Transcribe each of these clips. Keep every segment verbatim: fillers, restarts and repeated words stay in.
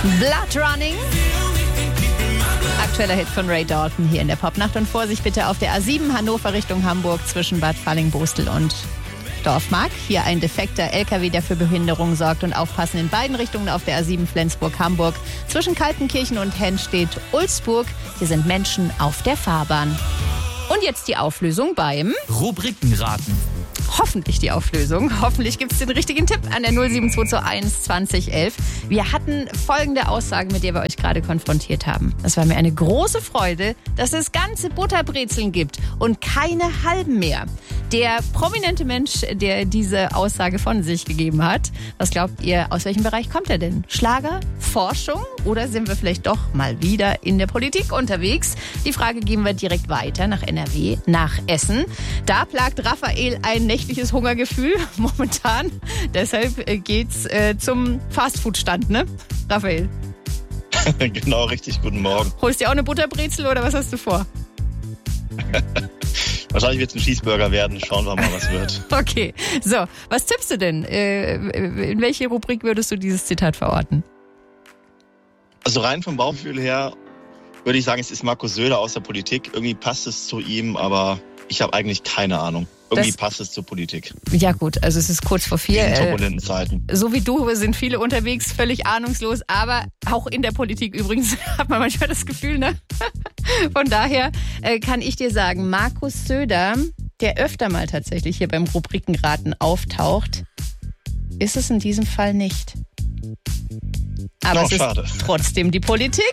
Blood Running. Aktueller Hit von Ray Dalton hier in der Popnacht. Und Vorsicht bitte auf der A sieben Hannover Richtung Hamburg zwischen Bad Falling-Bostel und Dorfmark. Hier ein defekter L K W, der für Behinderung sorgt. Und aufpassen in beiden Richtungen auf der A sieben Flensburg-Hamburg. Zwischen Kaltenkirchen und Henn steht Ulsburg. Hier sind Menschen auf der Fahrbahn. Und jetzt die Auflösung beim Rubrikenraten. Hoffentlich die Auflösung. Hoffentlich gibt es den richtigen Tipp an der null sieben zwei zwei eins zwanzig elf. Wir hatten folgende Aussage, mit der wir euch gerade konfrontiert haben. Es war mir eine große Freude, dass es ganze Butterbrezeln gibt und keine halben mehr. Der prominente Mensch, der diese Aussage von sich gegeben hat, was glaubt ihr, aus welchem Bereich kommt er denn? Schlager, Forschung oder sind wir vielleicht doch mal wieder in der Politik unterwegs? Die Frage geben wir direkt weiter nach N R W, nach Essen. Da plagt Raphael ein nächtliches Hungergefühl momentan. Deshalb geht's äh, zum Fastfood-Stand, ne, Raphael? Genau, richtig, guten Morgen. Holst du dir auch eine Butterbrezel oder was hast du vor? Wahrscheinlich wird es ein Cheeseburger werden. Schauen wir mal, was wird. Okay, so, was tippst du denn? Äh, in welche Rubrik würdest du dieses Zitat verorten? Also rein vom Bauchgefühl her würde ich sagen, es ist Markus Söder aus der Politik. Irgendwie passt es zu ihm, aber ich habe eigentlich keine Ahnung. Irgendwie das passt es zur Politik. Ja gut, also es ist kurz vor vier. In turbulenten Zeiten. So wie du sind viele unterwegs, völlig ahnungslos, aber auch in der Politik übrigens hat man manchmal das Gefühl, ne? Von daher äh, kann ich dir sagen, Markus Söder, der öfter mal tatsächlich hier beim Rubrikenraten auftaucht, ist es in diesem Fall nicht. Aber oh, es ist schade. Trotzdem die Politik.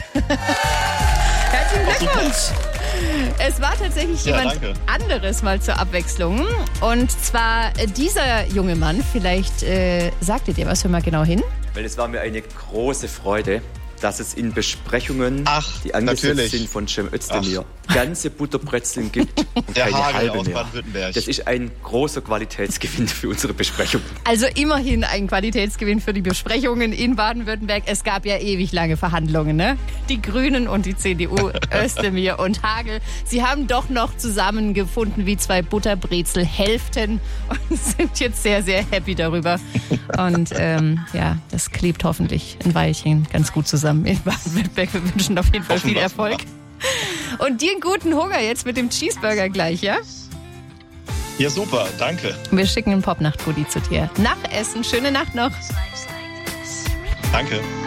Herzlichen Glückwunsch. Es war tatsächlich ja, jemand danke. anderes mal zur Abwechslung. Und zwar dieser junge Mann, vielleicht äh, sagt ihr dir was, hör mal genau hin. Weil es war mir eine große Freude, dass es in Besprechungen, Ach, die angesetzt natürlich. sind von Cem Özdemir, ganze Butterbrezeln gibt und Der keine Hagel halbe aus mehr. Baden-Württemberg. Das ist ein großer Qualitätsgewinn für unsere Besprechung. Also immerhin ein Qualitätsgewinn für die Besprechungen in Baden-Württemberg. Es gab ja ewig lange Verhandlungen, ne? Die Grünen und die C D U, Özdemir und Hagel. Sie haben doch noch zusammengefunden wie zwei Butterbrezelhälften und sind jetzt sehr, sehr happy darüber. Und ähm, ja, das klebt hoffentlich ein Weilchen ganz gut zusammen in Baden-Württemberg. Wir wünschen auf jeden Fall viel Erfolg. Und dir einen guten Hunger jetzt mit dem Cheeseburger gleich, ja? Ja, super, danke. Wir schicken einen Popnacht-Goodie zu dir. Nach Essen, schöne Nacht noch. Danke.